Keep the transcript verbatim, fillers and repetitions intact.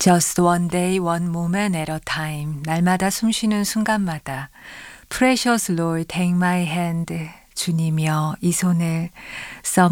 Just one day, one moment at a time. 날마다 숨쉬는 순간마다. Precious Lord, take my hand. 주님이여, 이 손을